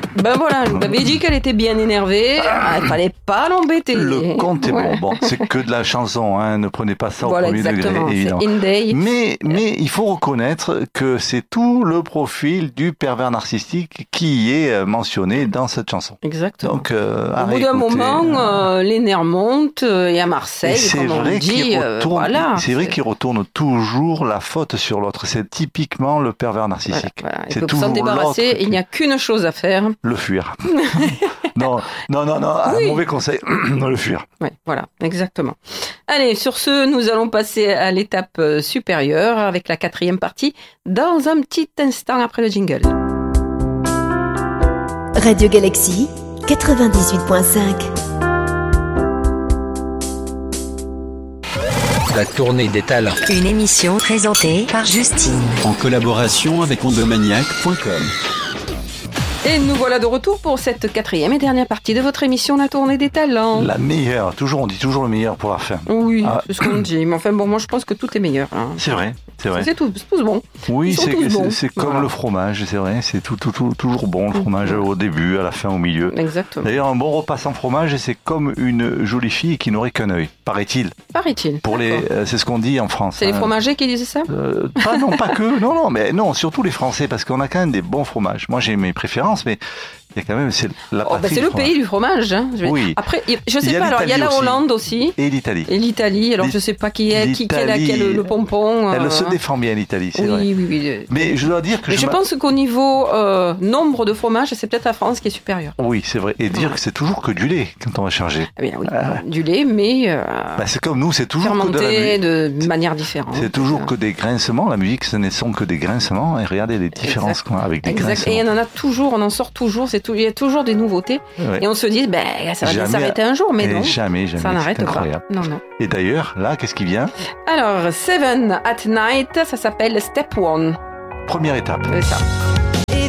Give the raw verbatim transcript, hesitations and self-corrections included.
Ben voilà, je vous avais dit qu'elle était bien énervée. Ah, il fallait pas l'embêter. Le compte est bon. Bon, c'est que de la chanson, hein. Ne prenez pas ça voilà, au premier exactement. degré, évidemment. C'est In Day. Mais, mais il faut reconnaître que c'est tout le profil du pervers narcissique qui est mentionné dans cette chanson. Exactement. Donc, euh, à au bout d'un réécouter, moment, euh, euh, les nerfs montent euh, et à Marseille, et c'est comme on vrai dit, qu'il euh, retourne, voilà. c'est vrai qu'il retourne toujours la faute sur l'autre. C'est typiquement le pervers narcissique. Voilà, voilà. Et C'est pour s'en toujours débarrasser, l'autre il qui- n'y a qu'une chose à faire. Le fuir. non, non, non, non, Oui. un mauvais conseil, le fuir. Ouais, voilà, exactement. Allez, sur ce, nous allons passer à l'étape euh, supérieure avec la quatrième partie dans un petit instant après le jingle. Radio Galaxy quatre-vingt-dix-huit point cinq. La tournée des talents. Une émission présentée par Justine. En collaboration avec ondomaniac point com. Et nous voilà de retour pour cette quatrième et dernière partie de votre émission La Tournée des Talents. La meilleure, toujours, on dit toujours le meilleur pour la fin. Oui, Ah. c'est ce qu'on dit. Mais enfin, bon, moi, je pense que tout est meilleur. Hein. C'est vrai, c'est vrai. C'est tout, c'est tous bon. Oui, Ils sont c'est, tous c'est, bons. c'est comme Voilà. le fromage, c'est vrai, c'est tout, tout, tout- toujours bon le fromage au début, à la fin, au milieu. Exactement. D'ailleurs, un bon repas sans fromage, c'est comme une jolie fille qui n'aurait qu'un œil, paraît-il. Paraît-il. Pour les, D'accord. euh, c'est ce qu'on dit en France. C'est les hein. fromagers qui disaient ça Euh, pas, non, pas que, non, non, mais non, surtout les Français, parce qu'on a quand même des bons fromages. Moi, j'ai mes préférences, mais il y a quand même, c'est la Oh, bah, patrie c'est du le fromage. pays du fromage. Hein. Je vais- Oui. Après, il- je Il sais y a pas, alors il y a la l'Italie aussi. Hollande aussi. Et l'Italie. Et l'Italie, alors L'I- je sais pas qui est, qui, qui est, là, qui est le, L'Italie, le pompon. Elle euh, se défend bien, l'Italie, c'est oui, vrai. oui, oui. Mais je dois dire que Mais je, je m'a- pense qu'au niveau euh, nombre de fromages, c'est peut-être la France qui est supérieure. Oui, c'est vrai. Et dire Ouais. que c'est toujours que du lait quand on va charger. Eh bien oui, Ah. du lait, mais euh, Bah, c'est comme nous, c'est toujours que de la fermenté musique. de manière différente. C'est toujours que des grincements. La musique, ce ne sont que des grincements. Et regardez les différences Exact. qu'on a avec des Exact. grincements. Et il y en a toujours, on en sort toujours, c'est tout, il y a toujours des nouveautés. Ouais. Et on se dit, ben, ça va bien Jamais- s'arrêter un jour, mais Et non. jamais, jamais. Ça C'est n'arrête pas. incroyable. Non, non. Et d'ailleurs, là, qu'est-ce qui vient? Alors, Seven at Night, ça s'appelle Step One. Première étape. C'est ça.